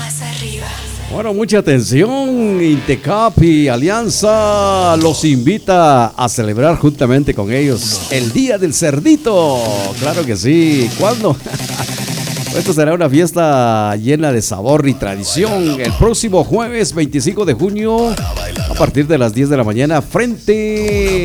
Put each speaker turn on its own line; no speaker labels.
Bueno, mucha atención. Intecap y Alianza los invita a celebrar juntamente con ellos el Día del Cerdito. Claro que sí. ¿Cuándo? Esto será una fiesta llena de sabor y tradición el próximo jueves 25 de junio a partir de las 10 de la mañana frente